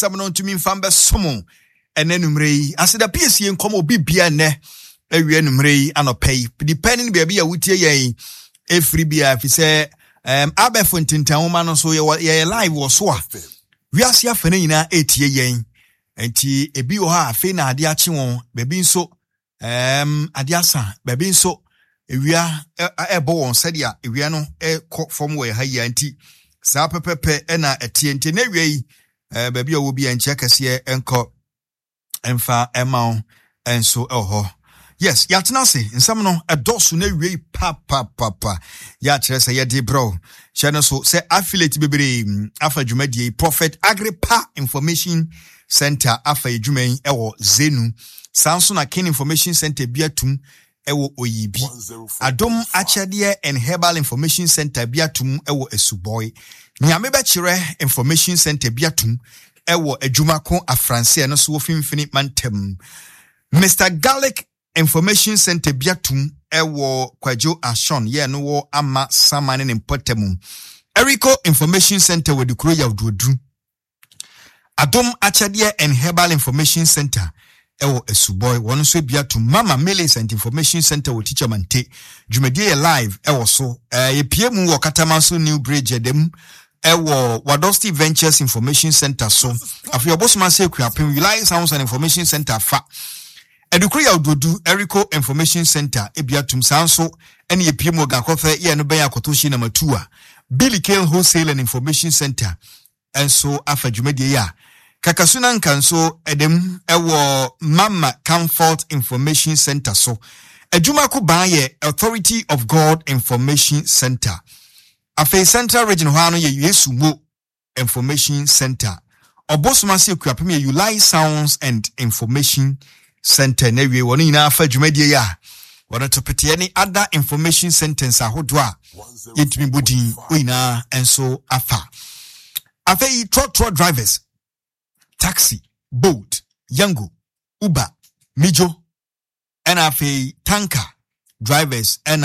Samno to me fambe somo and enumre as the PSC and come bibia ne enumre anopay depending baby a wutie ye e free bia fi say abe fontinta woman so ye live was so we are sia fene nyina etie yen enti ebi wo ha afi na ade ache won baby nso ade asa baby nso ewia ebo won sadia ewia no form we ha ya nti sa pepepe na etie nti na ewia yi baby owo bia nche kase enko emfa emaw enso eho. Yes, yatenase nsam no edosu na ewia pa ya kire se ye de bro channel so say affiliate bebre afa dwumadie Prophet Agrippa Information Center afa dwuman ewo Zenu sanso na Ken Information Center biatum ewo Oyibi Adom Achade and Herbal Information Center biatum ewo Esuboy Nyame be kire Information Center biatum ewo Adwumako Afranse no so finfini mantem Mr. Garlic Information Center biatum ewo Kwajo Ashon ye no wo ama samane ne mpotemu Erico Information Center we dukuro ya oduodu Adom Achade and Herbal Information Center ewo Esuboy wonu so biatum Mama Millicent Information Center wo teacher mante dwumadie live ewo so ye piemu wo Katamanso New Bridge dem ewo Wadosti Ventures Information Center so afi obosoma se kuapem Reliance Sounds and Information Center fa Edukuri ya ududu Erico Information Center ebiatum sanso ene ye piemu gakofe ye no ben akotoshi na matua Billy Kale Wholesale and Information Center enso afa dwumadie ya Kakasuna nkanso edem ewo Mama Comfort Information Center so Adwumako baye Authority of God Information Center afa Central Region hwano ye Yesumo Information Center obosoma se kuapem ye Ulai Sounds and Information Center na wie wonu ina afa dwumadie ya wonu topete ni other information centers ahodo a yetumi bodin oina enso afa afei truck drivers taxi boat yango uber mijo and afei tanker drivers and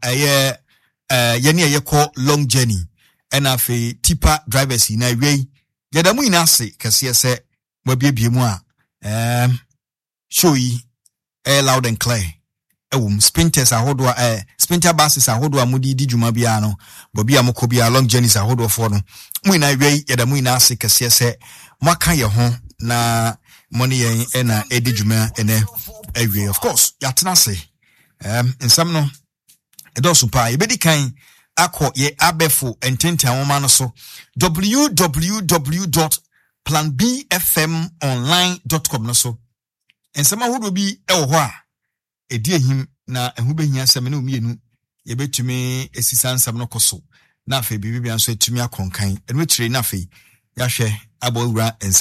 yeni ayeko long journey and afei tipper drivers ina wie yadamu ina se kase se mabiebie mu a show yi loud and clear sprinters ahodo sprinter buses ahodo amudi di dwuma bia no bobi amoko bia long journeys ahodo fo no mu ina wie yadamu ina se kase se maka ye ho na money yen na edi dwuma ene awie of course yatena se nsam no edoso pa ebedi kan akọ ye abefo ententan woma no so www.planbfmonline.com no so ensama hodo bi ewo ho a edi ehim na ehu behia asem na omienu ye betumi esisansam no koso na afa bibi anso etumi akonkan enu kire na afa ya hwe abowura